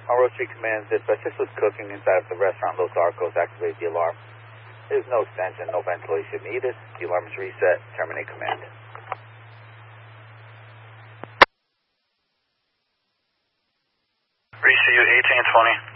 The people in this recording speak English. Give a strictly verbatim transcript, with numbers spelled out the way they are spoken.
Our Road three commands, if assist was cooking inside of the restaurant Los Arcos, activate the alarm. There is no extension, no ventilation needed. The alarm is reset. Terminate command. Re-C U eighteen twenty.